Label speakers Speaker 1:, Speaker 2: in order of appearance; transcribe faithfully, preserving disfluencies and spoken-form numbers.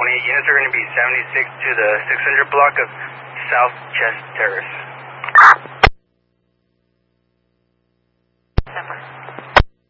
Speaker 1: twenty-eight units are going to be seventy-six to the six hundred block of South Chest Terrace.